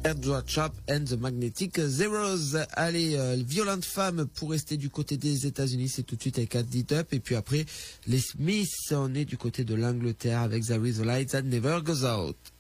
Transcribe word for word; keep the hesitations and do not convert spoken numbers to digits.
Airdrop Chop and the Magnetic Zeros. Allez, euh, Violente Femme pour rester du côté des États-Unis, c'est tout de suite avec Add It Up. Et puis après, les Smiths, on est du côté de l'Angleterre avec There Is a Light That Never Goes Out.